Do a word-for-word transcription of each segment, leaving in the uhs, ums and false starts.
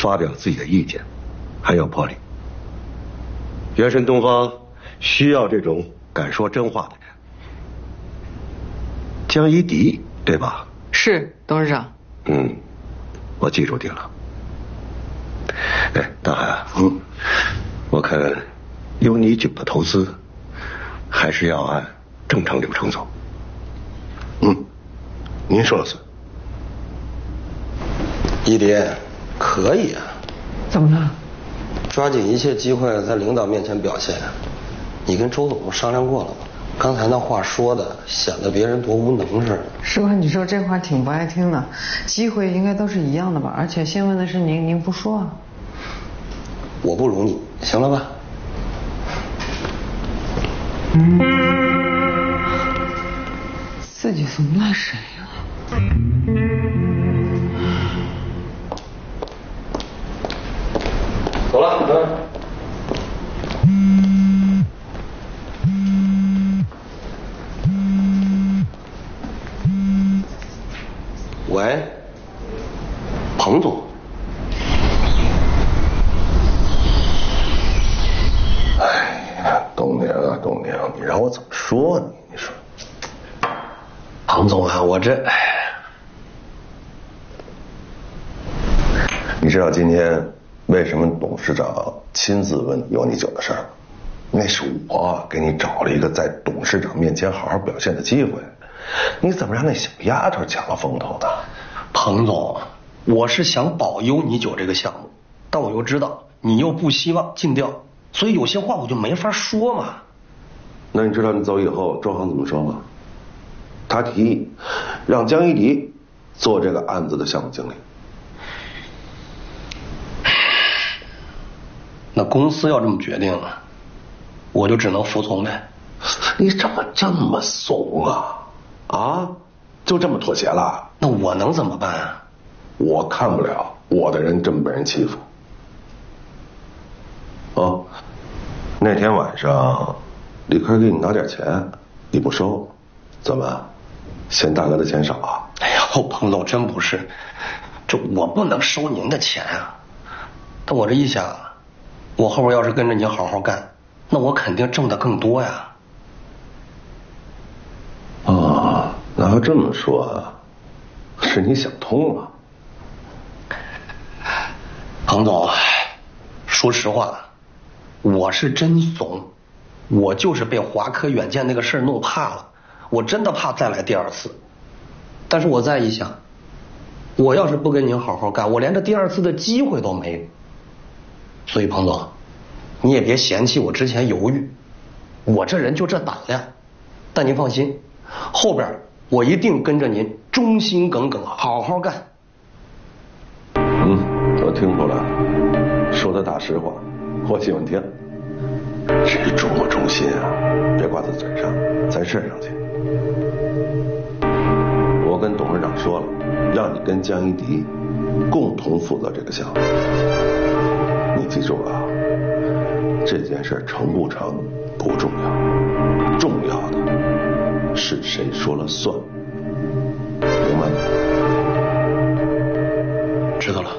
发表自己的意见，很有魄力。原神东方需要这种敢说真话的人。江一迪，对吧？ 是，董事长。 嗯，我记住你了。哎，大海，嗯，我看有你酒的投资，还是要按正常流程走。嗯，您说了算。 一迪，可以啊。 怎么了？ 抓紧一切机会在领导面前表现。你跟周总商量过了吗？刚才那话说的，显得别人多无能似的。 师傅，你说这话挺不爱听的。机会应该都是一样的吧？而且先问的是您，您不说啊？ 我不如你，行了吧？ 嗯，自己怎么赖谁啊？ 走了，嗯。喂，彭总。 哎呀，东宁啊，东宁，你让我怎么说你？你说， 彭总啊，我这…… 你知道今天为什么董事长亲自问有你酒的事儿？那是我给你找了一个在董事长面前好好表现的机会，你怎么让那小丫头抢了风头呢？ 彭总，我是想保优你酒这个项目，但我又知道你又不希望尽调，所以有些话我就没法说嘛。 那你知道你走以后周航怎么说吗？他提议让江一迪做这个案子的项目经理。 那公司要这么决定，我就只能服从呗。 你怎么这么怂啊？啊，就这么妥协了？ 那我能怎么办啊？ 我看不了我的人这么被人欺负。哦，那天晚上李科给你拿点钱，你不收，怎么嫌大哥的钱少啊？ 哎呦，彭总真不是，这我不能收您的钱啊。但我这一想，我后边要是跟着您好好干，那我肯定挣得更多呀。 哦，那要这么说，是你想通了。 彭总，说实话，我是真怂，我就是被华科远见那个事儿弄怕了，我真的怕再来第二次。但是我再一想，我要是不跟您好好干，我连这第二次的机会都没有。所以彭总，你也别嫌弃我之前犹豫，我这人就这胆量。但您放心，后边我一定跟着您忠心耿耿，好好干。 嗯，我听出来了，说的大实话，我喜欢听。至于忠不忠心啊，别挂在嘴上，咱身上去。我跟董事长说了，让你跟江一迪共同负责这个项目。你记住了，这件事成不成不重要，重要的是谁说了算，明白吗？ 知道了。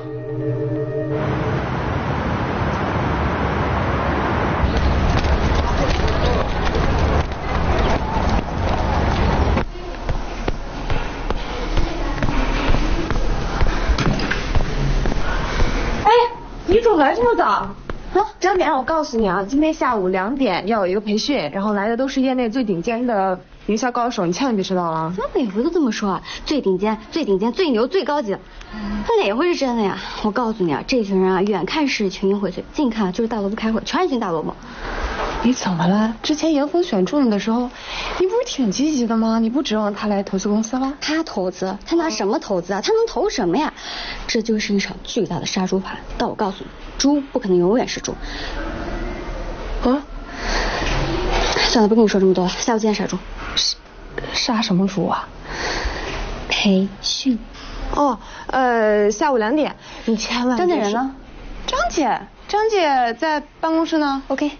来这么早啊？张典，我告诉你啊，今天下午两点要有一个培训，然后来的都是业内最顶尖的营销高手，你千万别迟到了。 怎么每回都这么说啊？最顶尖、最顶尖、最牛、最高级，那哪回是真的呀？我告诉你啊，这群人啊，远看是群英荟萃，近看就是大萝卜开会，全是群大萝卜。 你怎么了？之前严峰选中你的时候，你不是挺积极的吗？你不指望他来投资公司了？ 他投资？他拿什么投资啊？他能投什么呀？这就是一场巨大的杀猪盘。但我告诉你，猪不可能永远是猪。 啊？ 算了，不跟你说这么多了，下午见杀猪。 杀什么猪啊？ 培训。 哦，呃，下午两点，你千万。 张姐人呢？ 张姐，张姐在办公室呢。 OK。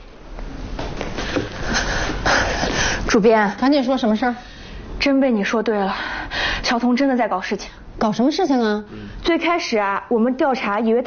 主编， 赶紧说什么事儿？ 真被你说对了，乔彤真的在搞事情。 搞什么事情啊？ 最开始啊，我们调查以为他